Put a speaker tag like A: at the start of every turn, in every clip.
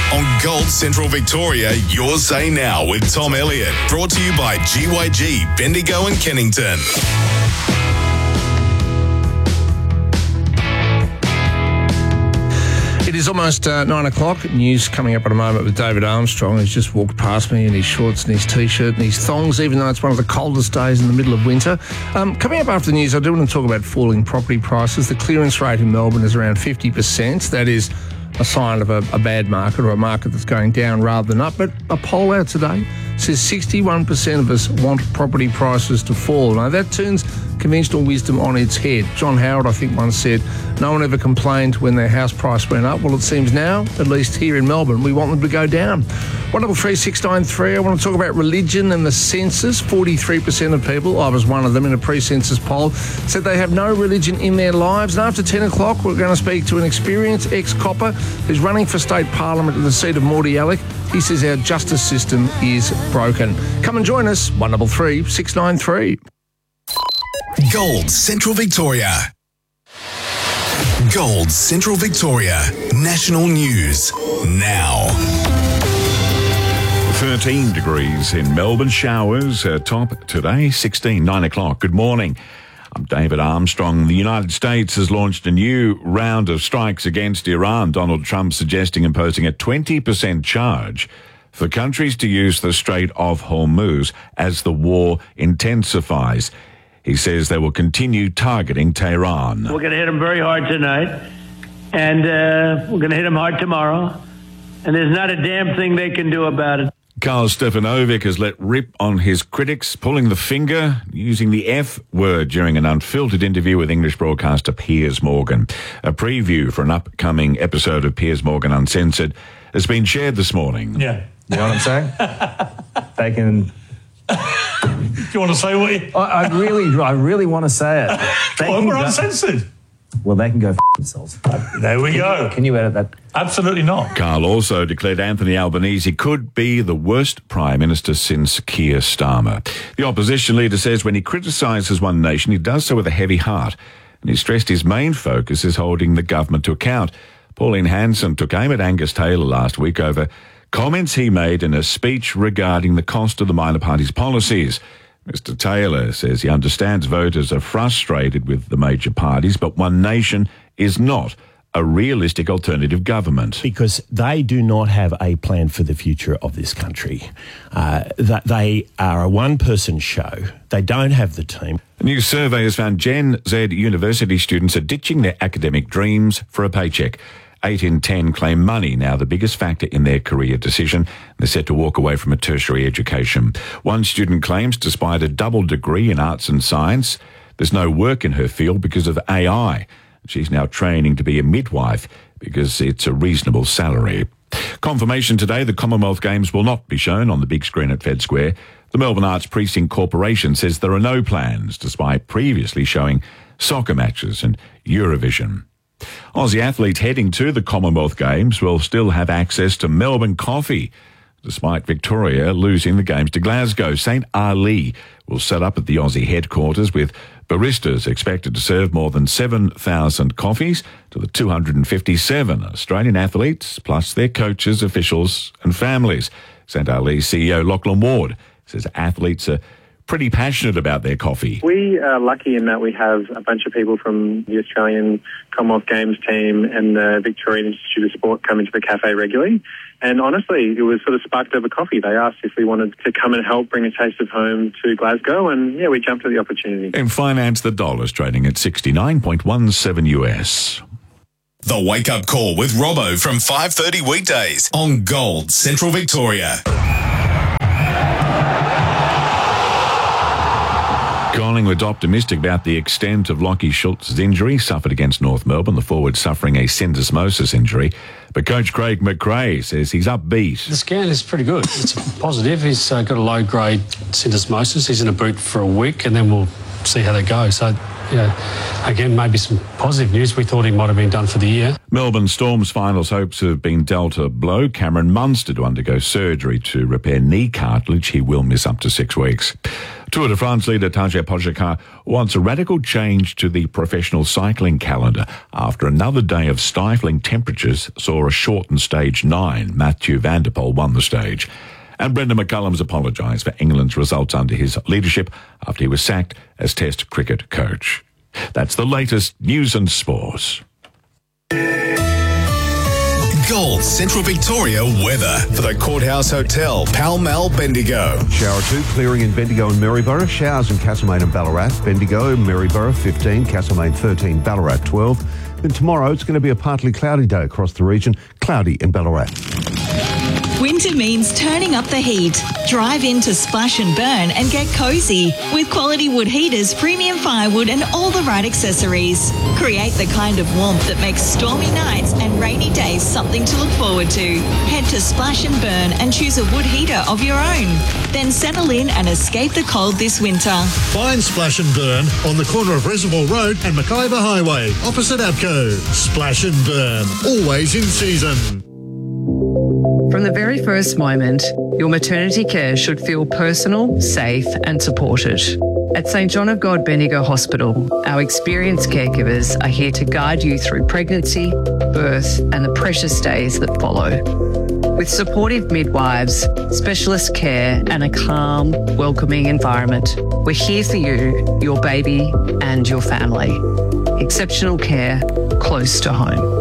A: On Gold Central Victoria, your say now with Tom Elliott. Brought to you by GYG, Bendigo and Kennington.
B: It is almost 9 o'clock. News coming up in a moment with David Armstrong, who's just walked past me in his shorts and his T-shirt and his thongs, even though it's one of the coldest days in the middle of winter. Coming up after the news, I do want to talk about falling property prices. The clearance rate in Melbourne is around 50%. That is a sign of a bad market, or a market that's going down rather than up. But a poll out today says 61% of us want property prices to fall. Now, that turns conventional wisdom on its head. John Howard, I think, once said, no one ever complained when their house price went up. Well, it seems now, at least here in Melbourne, we want them to go down. 133 I want to talk about religion and the census. 43% of people, I was one of them in a pre-census poll, said they have no religion in their lives. And after 10 o'clock, we're going to speak to an experienced ex-copper who's running for state parliament in the seat of Mordialloc. He says our justice system is broken. Come and join us, 133 693.
A: Gold Central Victoria. Gold Central Victoria. National news now.
C: 13 degrees in Melbourne. Showers top today, 16, 9 o'clock. Good morning. I'm David Armstrong. The United States has launched a new round of strikes against Iran. Donald Trump suggesting imposing a 20% charge for countries to use the Strait of Hormuz as the war intensifies. He says they will continue targeting Tehran.
D: We're going to hit them very hard tonight, and we're going to hit them hard tomorrow, and there's not a damn thing they can do about it.
C: Karl Stefanovic has let rip on his critics, pulling the finger, using the F word during an unfiltered interview with English broadcaster Piers Morgan. A preview for an upcoming episode of Piers Morgan Uncensored has been shared this morning.
E: Yeah.
F: You know what I'm saying? They can...
E: Do you want to say what you...
F: I really want to say it.
E: We're uncensored.
F: Well, they can go themselves.
E: There we go.
F: Can you edit that?
E: Absolutely not.
C: Karl also declared Anthony Albanese could be the worst Prime Minister since Keir Starmer. The opposition leader says when he criticises One Nation, he does so with a heavy heart. And he stressed his main focus is holding the government to account. Pauline Hanson took aim at Angus Taylor last week over comments he made in a speech regarding the cost of the minor party's policies. Mr. Taylor says he understands voters are frustrated with the major parties, but One Nation is not a realistic alternative government.
G: Because they do not have a plan for the future of this country. That they are a one-person show. They don't have the team.
C: A new survey has found Gen Z university students are ditching their academic dreams for a paycheck. 8 in 10 claim money now the biggest factor in their career decision. They're set to walk away from a tertiary education. One student claims despite a double degree in arts and science, there's no work in her field because of AI. She's now training to be a midwife because it's a reasonable salary. Confirmation today, the Commonwealth Games will not be shown on the big screen at Fed Square. The Melbourne Arts Precinct Corporation says there are no plans, despite previously showing soccer matches and Eurovision. Aussie athletes heading to the Commonwealth Games will still have access to Melbourne coffee, despite Victoria losing the Games to Glasgow. St Ali will set up at the Aussie headquarters with baristas expected to serve more than 7,000 coffees to the 257 Australian athletes, plus their coaches, officials and families. St Ali CEO Lachlan Ward says athletes are pretty passionate about their coffee.
H: We are lucky in that we have a bunch of people from the Australian Commonwealth Games team and the Victorian Institute of Sport come into the cafe regularly. And honestly, it was sort of sparked over coffee. They asked if we wanted to come and help bring a taste of home to Glasgow, and yeah, we jumped at the opportunity.
C: In finance, the dollar's trading at 69.17 US.
A: The Wake Up Call with Robbo from 5:30 weekdays on Gold Central Victoria.
C: Collingwood's optimistic about the extent of Lachie Schultz's injury suffered against North Melbourne, the forward suffering a syndesmosis injury. But Coach Craig McRae says he's upbeat.
I: The scan is pretty good. It's positive. He's got a low-grade syndesmosis. He's in a boot for a week, and then we'll see how that goes. So, again, maybe some positive news. We thought he might have been done for the year.
C: Melbourne Storm's finals hopes have been dealt a blow. Cameron Munster to undergo surgery to repair knee cartilage. He will miss up to 6 weeks. Tour de France leader Tadej Pogačar wants a radical change to the professional cycling calendar after another day of stifling temperatures saw a shortened stage 9. Mathieu van der Poel won the stage. And Brendan McCullum's apologised for England's results under his leadership after he was sacked as Test cricket coach. That's the latest news and sports.
A: Gold Central Victoria weather for the Courthouse Hotel, Pall Mall, Bendigo.
J: Shower 2 clearing in Bendigo and Maryborough. Showers in Castlemaine and Ballarat. Bendigo, Maryborough 15, Castlemaine 13, Ballarat 12. Then tomorrow it's going to be a partly cloudy day across the region. Cloudy in Ballarat.
K: Winter means turning up the heat. Drive into Splash and Burn and get cozy with quality wood heaters, premium firewood and all the right accessories. Create the kind of warmth that makes stormy nights and rainy days something to look forward to. Head to Splash and Burn and choose a wood heater of your own. Then settle in and escape the cold this winter.
L: Find Splash and Burn on the corner of Reservoir Road and Mackayba Highway, opposite APCO. Splash and Burn, always in season.
M: From the very first moment, your maternity care should feel personal, safe and supported. At St John of God Bendigo Hospital, our experienced caregivers are here to guide you through pregnancy, birth and the precious days that follow. With supportive midwives, specialist care and a calm, welcoming environment, we're here for you, your baby and your family. Exceptional care close to home.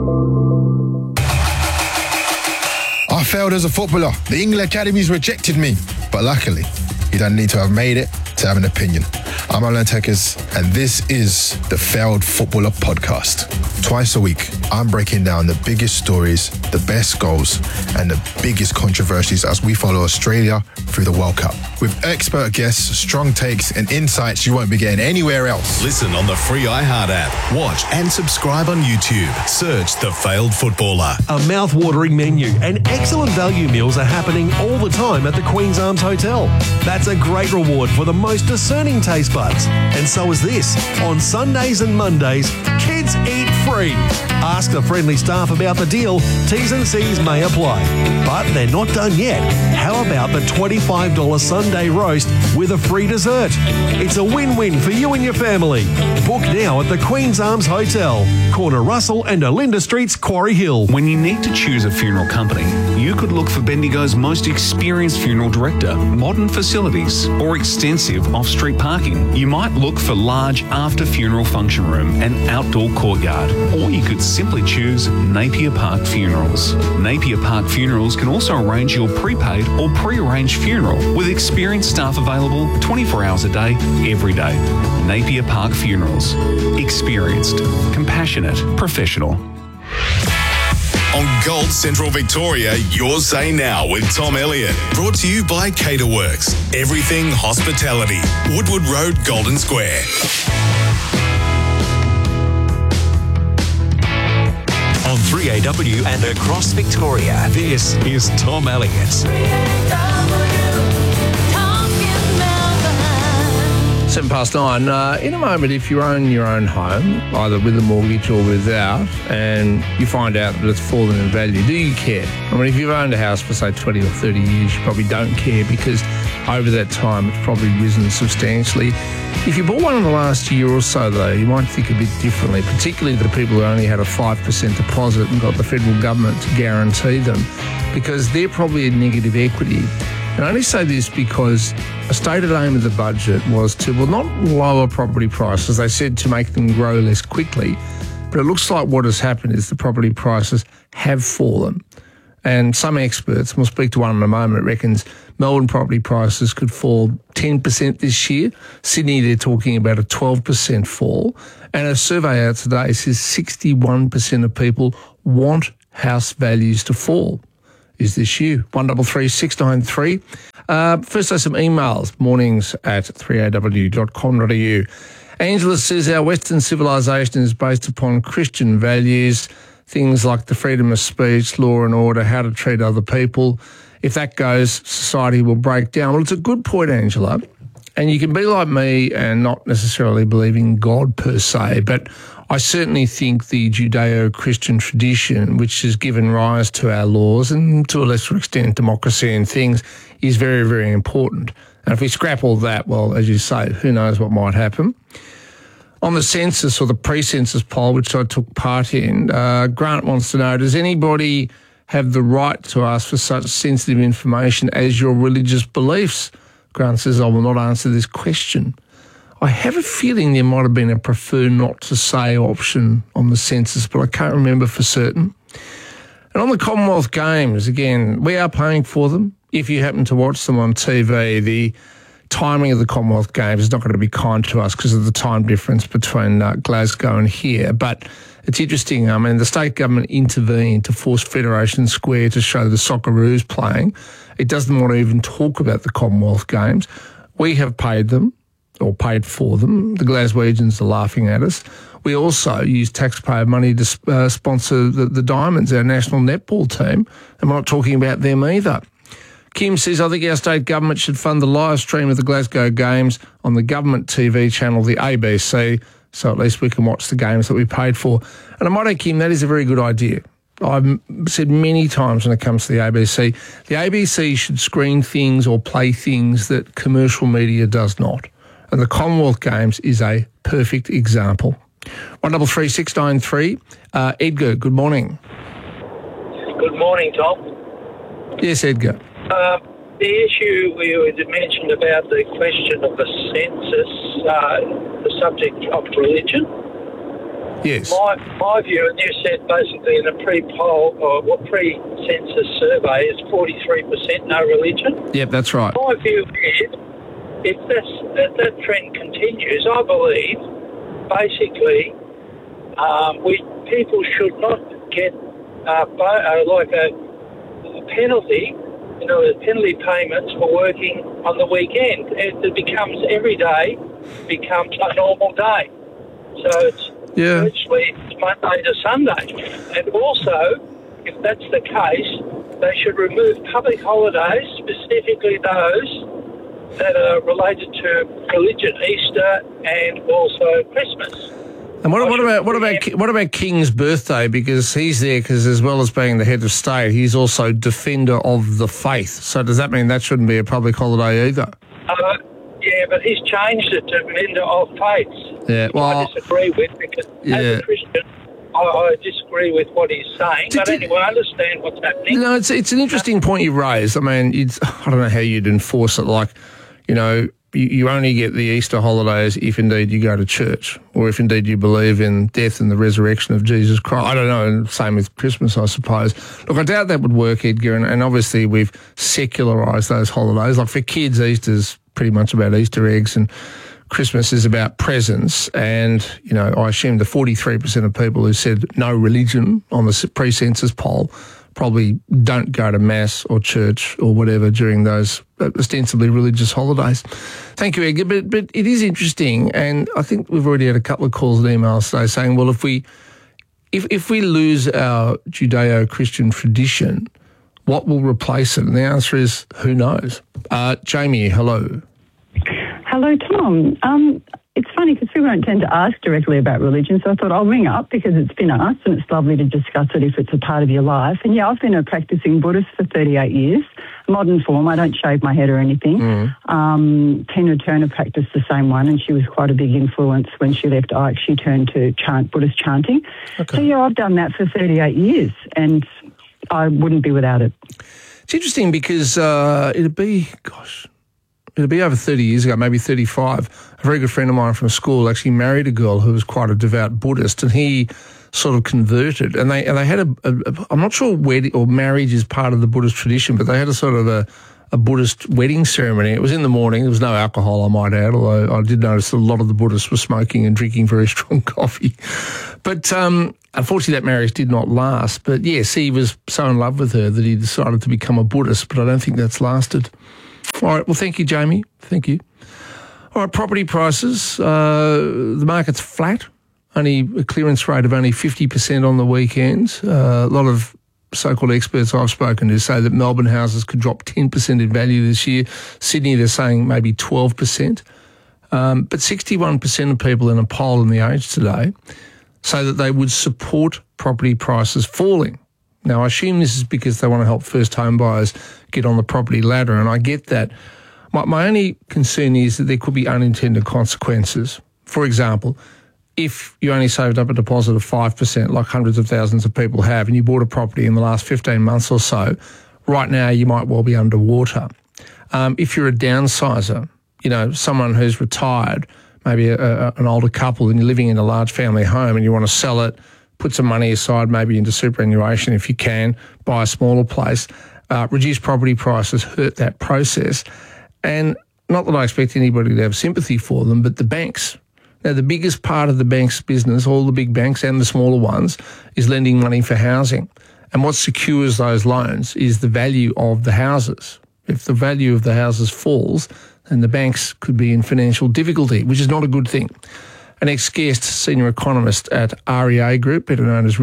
N: I failed as a footballer. The England academies rejected me. But luckily, you don't need to have made it to have an opinion. I'm Alan Tekers, and this is the Failed Footballer Podcast. Twice a week, I'm breaking down the biggest stories, the best goals, and the biggest controversies as we follow Australia through the World Cup. With expert guests, strong takes, and insights you won't be getting anywhere else.
A: Listen on the free iHeart app. Watch and subscribe on YouTube. Search The Failed Footballer.
O: A mouth-watering menu and excellent value meals are happening all the time at the Queen's Arms Hotel. That's a great reward for the most discerning taste buds. And so is this. On Sundays and Mondays, kids eat free. Ask the friendly staff about the deal. T's and C's may apply. But they're not done yet. How about the $25 Sunday roast with a free dessert? It's a win-win for you and your family. Book now at the Queen's Arms Hotel, corner Russell and Olinda Streets, Quarry Hill.
P: When you need to choose a funeral company, you could look for Bendigo's most experienced funeral director, modern facilities, or extensive off-street parking. You might look for large after-funeral function room and outdoor courtyard, or you could simply choose Napier Park Funerals. Napier Park Funerals can also arrange your prepaid or pre-arranged funeral with experienced staff available 24 hours a day, every day. Napier Park Funerals. Experienced, compassionate, professional.
A: On Gold Central Victoria, your say now with Tom Elliott. Brought to you by Caterworks. Everything hospitality. Woodward Road, Golden Square.
Q: On 3AW and across Victoria, this is Tom Elliott.
B: 9:07. In a moment, if you own your own home, either with a mortgage or without, and you find out that it's fallen in value, do you care? I mean, if you've owned a house for, say, 20 or 30 years, you probably don't care because over that time it's probably risen substantially. If you bought one in the last year or so, though, you might think a bit differently, particularly the people who only had a 5% deposit and got the federal government to guarantee them, because they're probably in negative equity. And I only say this because a stated aim of the budget was to, well, not lower property prices, they said to make them grow less quickly, but it looks like what has happened is the property prices have fallen. And some experts, we'll speak to one in a moment, reckons Melbourne property prices could fall 10% this year. Sydney, they're talking about a 12% fall. And a survey out today says 61% of people want house values to fall. Is this you? 133 693. First, there's some emails, mornings@3aw.com.au. Angela says our Western civilization is based upon Christian values, things like the freedom of speech, law and order, how to treat other people. If that goes, society will break down. Well, it's a good point, Angela. And you can be like me and not necessarily believe in God per se, but I certainly think the Judeo-Christian tradition, which has given rise to our laws and to a lesser extent democracy and things, is very, very important. And if we scrap all that, well, as you say, who knows what might happen. On the census or the pre-census poll, which I took part in, Grant wants to know, does anybody have the right to ask for such sensitive information as your religious beliefs? Grant says, I will not answer this question. I have a feeling there might have been a prefer not to say option on the census, but I can't remember for certain. And on the Commonwealth Games, again, we are paying for them. If you happen to watch them on TV, the timing of the Commonwealth Games is not going to be kind to us because of the time difference between Glasgow and here. But it's interesting. I mean, the state government intervened to force Federation Square to show the Socceroos playing. It doesn't want to even talk about the Commonwealth Games. We have paid them, or paid for them. The Glaswegians are laughing at us. We also use taxpayer money to sponsor the Diamonds, our national netball team, and we're not talking about them either. Kim says, I think our state government should fund the live stream of the Glasgow Games on the government TV channel, the ABC, so at least we can watch the games that we paid for. And I might add, Kim, that is a very good idea. I've said many times when it comes to the ABC should screen things or play things that commercial media does not. And the Commonwealth Games is a perfect example. 133693. Edgar, good morning.
R: Good morning, Tom.
B: Yes, Edgar.
R: The issue we mentioned about the question of the census, the subject of religion.
B: Yes.
R: My view, and you said basically in a pre-poll or pre-census survey, is 43% no religion.
B: Yep, that's right.
R: My view is, if that trend continues, I believe basically people should not get like a penalty, penalty payments for working on the weekend. It becomes every day becomes a normal day. So it's virtually Monday to Sunday. And also, if that's the case, they should remove public holidays, specifically those that are related to religion, Easter and also Christmas.
B: And what about King's birthday? Because he's there because as well as being the head of state, he's also defender of the faith. So does that mean that shouldn't be a public holiday either?
R: Yeah, but he's changed it to defender of faiths.
B: Yeah, well,
R: I disagree with because as a Christian, I disagree with what he's saying. But anyway, I understand what's happening.
B: No, it's an interesting point you raise. I mean, I don't know how you'd enforce it. Like, you only get the Easter holidays if indeed you go to church or if indeed you believe in death and the resurrection of Jesus Christ. I don't know, and same with Christmas, I suppose. Look, I doubt that would work, Edgar, and obviously we've secularised those holidays. Like for kids, Easter's pretty much about Easter eggs and Christmas is about presents. And, I assume the 43% of people who said no religion on the pre-census poll probably don't go to mass or church or whatever during those ostensibly religious holidays. Thank you, Edgar. But it is interesting, and I think we've already had a couple of calls and emails today saying, well, if we lose our Judeo-Christian tradition, what will replace it? And the answer is, who knows? Jamie, hello.
S: Hello, Tom. It's funny because people don't tend to ask directly about religion, so I thought I'll ring up because it's been asked and it's lovely to discuss it if it's a part of your life. And yeah, I've been a practising Buddhist for 38 years, modern form. I don't shave my head or anything. Tina Turner practised the same one and she was quite a big influence. When she left Ike, she turned to Buddhist chanting. Okay. So yeah, I've done that for 38 years and I wouldn't be without it.
B: It's interesting because it'd be over 30 years ago, maybe 35. A very good friend of mine from school actually married a girl who was quite a devout Buddhist, and he sort of converted. And they had I'm not sure wedding or marriage is part of the Buddhist tradition, but they had a sort of a Buddhist wedding ceremony. It was in the morning. There was no alcohol, I might add, although I did notice that a lot of the Buddhists were smoking and drinking very strong coffee. But unfortunately, that marriage did not last. But yes, he was so in love with her that he decided to become a Buddhist, but I don't think that's lasted. All right, well, thank you, Jamie. Thank you. All right, property prices. The market's flat, only a clearance rate of only 50% on the weekends. A lot of so-called experts I've spoken to say that Melbourne houses could drop 10% in value this year. Sydney, they're saying maybe 12%. But 61% of people in a poll in The Age today say that they would support property prices falling. Now, I assume this is because they want to help first home buyers get on the property ladder, and I get that. My only concern is that there could be unintended consequences. For example, if you only saved up a deposit of 5%, like hundreds of thousands of people have, and you bought a property in the last 15 months or so, right now you might well be underwater. If you're a downsizer, someone who's retired, maybe an older couple, and you're living in a large family home and you want to sell it, put some money aside, maybe into superannuation if you can, buy a smaller place, reduced property prices hurt that process. And not that I expect anybody to have sympathy for them, but the banks. Now, the biggest part of the bank's business, all the big banks and the smaller ones, is lending money for housing. And what secures those loans is the value of the houses. If the value of the houses falls, then the banks could be in financial difficulty, which is not a good thing. Our next guest, senior economist at REA Group, better known as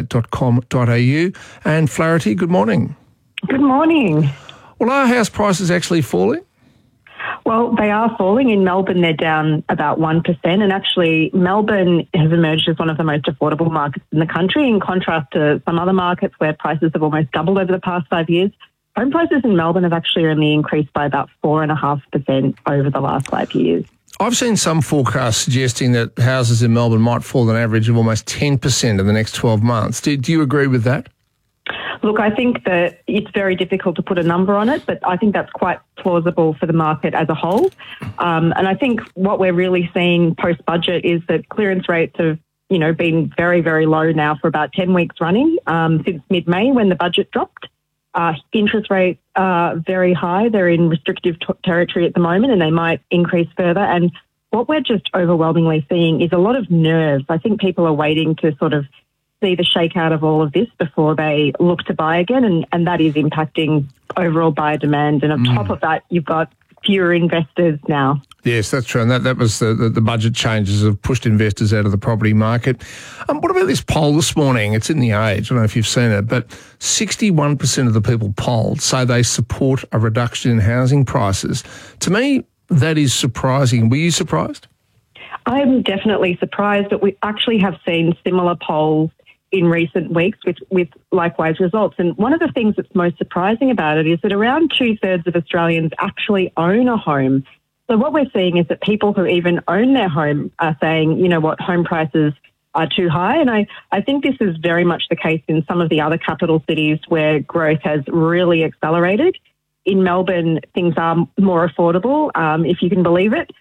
B: realestate.com.au. Anne Flaherty, good morning.
T: Good morning.
B: Well, are house prices actually falling?
T: Well, they are falling. In Melbourne, they're down about 1%. And actually, Melbourne has emerged as one of the most affordable markets in the country, in contrast to some other markets where prices have almost doubled over the past 5 years. Home prices in Melbourne have actually only increased by about 4.5% over the last 5 years.
B: I've seen some forecasts suggesting that houses in Melbourne might fall an average of almost 10% in the next 12 months. Do you agree with that?
T: Look, I think that it's very difficult to put a number on it, but I think that's quite plausible for the market as a whole. And I think what we're really seeing post-budget is that clearance rates have, been very, very low now for about 10 weeks running, since mid-May when the budget dropped. Interest rates are very high. They're in restrictive territory at the moment, and they might increase further. And what we're just overwhelmingly seeing is a lot of nerves. I think people are waiting to sort of see the shakeout of all of this before they look to buy again, and that is impacting overall buyer demand. And on top of that, you've got fewer investors now.
B: Yes, that's true. And that was the budget changes have pushed investors out of the property market. What about this poll this morning? It's in The Age. I don't know if you've seen it, but 61% of the people polled say they support a reduction in housing prices. To me, that is surprising. Were you surprised?
T: I'm definitely surprised that we actually have seen similar polls in recent weeks with likewise results. And one of the things that's most surprising about it is that around 2/3 of Australians actually own a home. So what we're seeing is that people who even own their home are saying, home prices are too high. And I think this is very much the case in some of the other capital cities where growth has really accelerated. In Melbourne, things are more affordable, if you can believe it.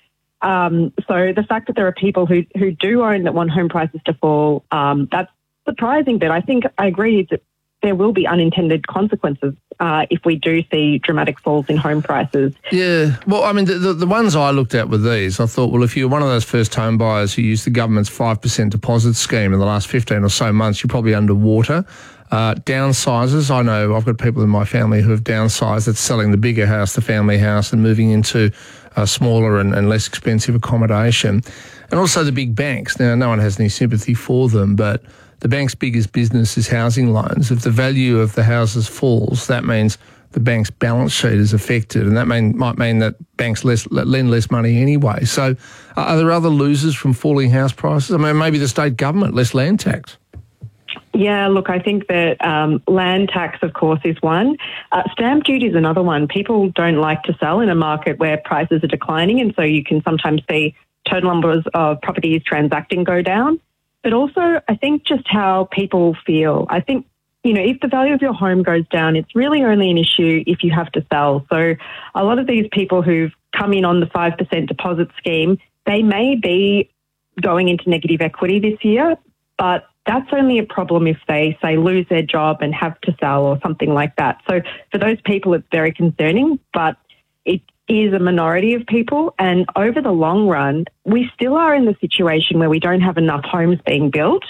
T: So the fact that there are people who do own that want home prices to fall, that's surprising, but I think I agree that there will be unintended consequences if we do see dramatic falls in home prices.
B: Yeah. Well, I mean, the ones I looked at with these, I thought, well, if you're one of those first home buyers who used the government's 5% deposit scheme in the last 15 or so months, you're probably underwater. Downsizers, I know I've got people in my family who have downsized. That's selling the bigger house, the family house, and moving into a smaller and less expensive accommodation. And also the big banks. Now, no one has any sympathy for them, but the bank's biggest business is housing loans. If the value of the houses falls, that means the bank's balance sheet is affected, and that might mean that banks lend less money anyway. So are there other losers from falling house prices? I mean, maybe the state government, less land tax.
T: Yeah, look, I think that land tax, of course, is one. Stamp duty is another one. People don't like to sell in a market where prices are declining, and so you can sometimes see total numbers of properties transacting go down. But also, I think just how people feel. I think, if the value of your home goes down, it's really only an issue if you have to sell. So a lot of these people who've come in on the 5% deposit scheme, they may be going into negative equity this year, but that's only a problem if they, say, lose their job and have to sell or something like that. So for those people, it's very concerning, but it is a minority of people. And over the long run, we still are in the situation where we don't have enough homes being built.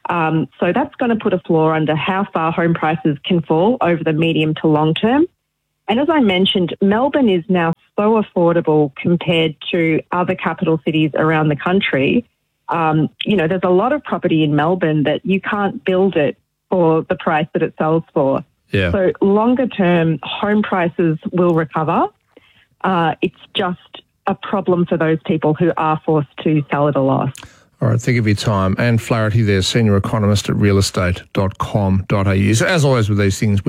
T: So that's going to put a floor under how far home prices can fall over the medium to long term. And as I mentioned, Melbourne is now so affordable compared to other capital cities around the country. There's a lot of property in Melbourne that you can't build it for the price that it sells for.
B: Yeah.
T: So longer term, home prices will recover. It's just a problem for those people who are forced to sell at a loss.
B: All right, think of your time. Anne Flaherty there, senior economist at realestate.com.au. So as always with these things,